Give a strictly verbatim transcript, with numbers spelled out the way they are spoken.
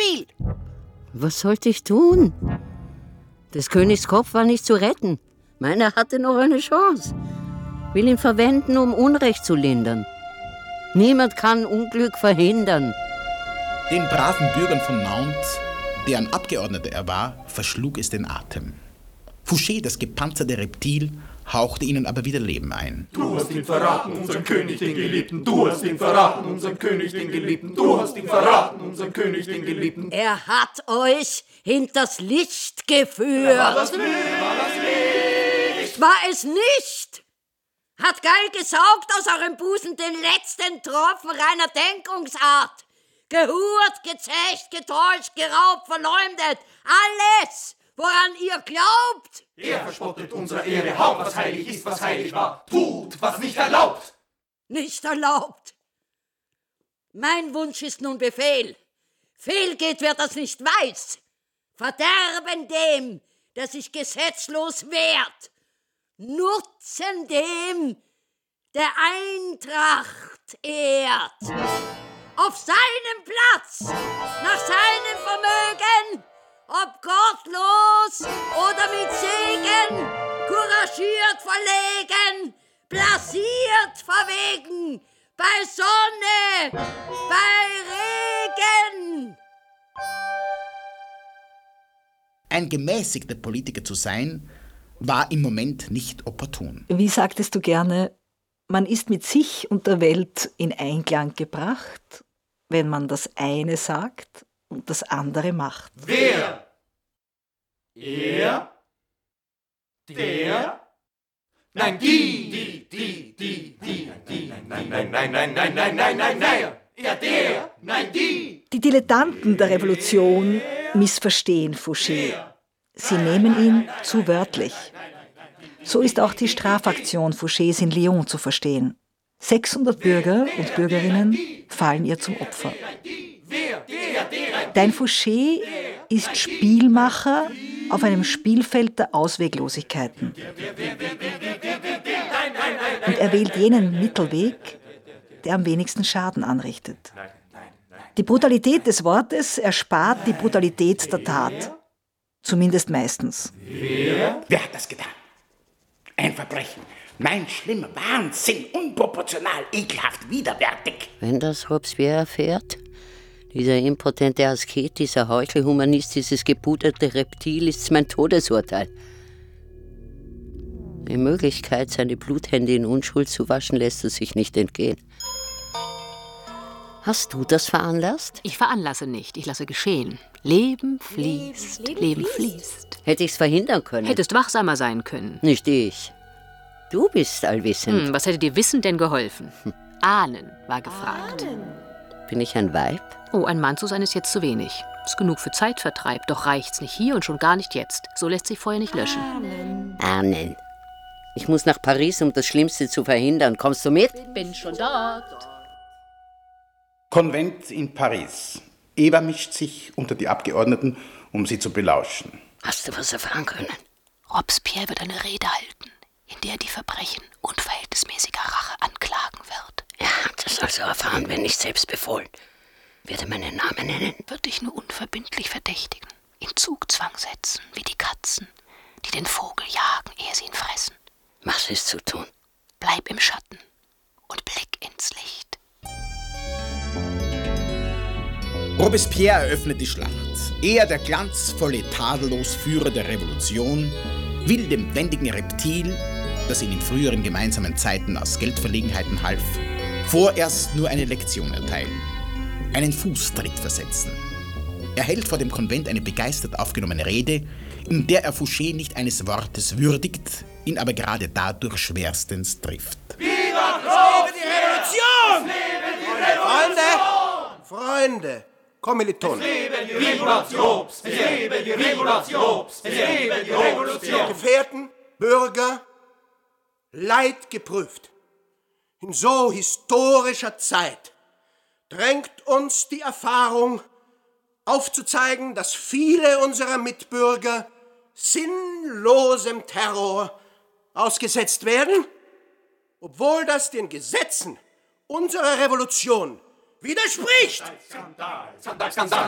Reptil! Was sollte ich tun? Des Königs Kopf war nicht zu retten. Meiner hatte noch eine Chance. Will ihn verwenden, um Unrecht zu lindern. Niemand kann Unglück verhindern. Den braven Bürgern von Nantes, deren Abgeordneter er war, verschlug es den Atem. Fouché, das gepanzerte Reptil, hauchte ihnen aber wieder Leben ein. Du hast ihn verraten, unseren König, den Geliebten. Du hast ihn verraten, unseren König, den Geliebten. Du hast ihn verraten, unsern König, den Geliebten. Er hat euch hinters Licht geführt. War das nicht? War das nicht? War es nicht? Hat geil gesaugt aus eurem Busen den letzten Tropfen reiner Denkungsart. Gehurt, gezecht, getäuscht, geraubt, verleumdet. Alles, woran ihr glaubt. Er verspottet unserer Ehre, haut, was heilig ist, was heilig war. Tut, was nicht erlaubt. Nicht erlaubt. Mein Wunsch ist nun Befehl. Fehl geht, wer das nicht weiß. Verderben dem, der sich gesetzlos wehrt. Nutzen dem, der Eintracht ehrt. Auf seinem Platz, nach seinem Vermögen, ob gottlos oder mit Segen, couragiert verlegen, blasiert verwegen, bei Sonne, bei Regen. Ein gemäßigter Politiker zu sein, war im Moment nicht opportun. Wie sagtest du gerne, man ist mit sich und der Welt in Einklang gebracht, wenn man das eine sagt und das andere macht. Wer? Er? Der? Nein, die! Die, die, die, die, die. Nein, nein, nein, nein, nein, nein, nein, nein, nein. Ja, der! Nein, die! Die Dilettanten der Revolution missverstehen Fouché. Sie nehmen ihn zu wörtlich. So ist auch die Strafaktion Fouchés in Lyon zu verstehen. sechshundert Bürger und Bürgerinnen fallen ihr zum Opfer. Dein Fouché ist Spielmacher auf einem Spielfeld der Ausweglosigkeiten. Und er wählt jenen Mittelweg, der am wenigsten Schaden anrichtet. Die Brutalität des Wortes erspart die Brutalität der Tat. Zumindest meistens. Wer? Wer hat das getan? Ein Verbrechen. Mein schlimmer Wahnsinn, unproportional, ekelhaft, widerwärtig. Wenn das Robespierre erfährt, dieser impotente Asket, dieser Heuchelhumanist, dieses gepuderte Reptil, ist mein Todesurteil. Die Möglichkeit, seine Bluthände in Unschuld zu waschen, lässt es sich nicht entgehen. Hast du das veranlasst? Ich veranlasse nicht, ich lasse geschehen. Leben fließt, Leben, Leben fließt. Hätte ich's verhindern können? Hättest wachsamer sein können. Nicht ich. Du bist allwissend. Hm, was hätte dir Wissen denn geholfen? Hm. Ahnen war gefragt. Ahnen. Bin ich ein Weib? Oh, ein Mann zu sein ist jetzt zu wenig. Ist genug für Zeitvertreib, doch reicht's nicht hier und schon gar nicht jetzt. So lässt sich Feuer nicht löschen. Ahnen. Ahnen. Ich muss nach Paris, um das Schlimmste zu verhindern. Kommst du mit? Bin schon dort. Konvent in Paris. Eva mischt sich unter die Abgeordneten, um sie zu belauschen. Hast du was erfahren können? Robespierre wird eine Rede halten, in der er die Verbrechen unverhältnismäßiger Rache anklagen wird. Er hat es also erfahren, wenn nicht selbst befohlen. Wird er meinen Namen nennen? Wird dich nur unverbindlich verdächtigen, in Zugzwang setzen, wie die Katzen, die den Vogel jagen, ehe sie ihn fressen. Was ist zu tun? Bleib im Schatten und blick ins Licht. Robespierre eröffnet die Schlacht. Er, der glanzvolle, tadellos Führer der Revolution, will dem wendigen Reptil, das ihn in früheren gemeinsamen Zeiten aus Geldverlegenheiten half, vorerst nur eine Lektion erteilen, einen Fußtritt versetzen. Er hält vor dem Konvent eine begeistert aufgenommene Rede, in der er Fouché nicht eines Wortes würdigt, ihn aber gerade dadurch schwerstens trifft. Viva die Revolution! Freunde, Freunde, Kommilitonen. Es lebe die Revolution! Es lebe die Revolution! Es lebe die Revolution! Gefährten, Bürger, Leid geprüft. In so historischer Zeit drängt uns die Erfahrung aufzuzeigen, dass viele unserer Mitbürger sinnlosem Terror ausgesetzt werden, obwohl das den Gesetzen unserer Revolution widerspricht. Skandal, Skandal, Skandal.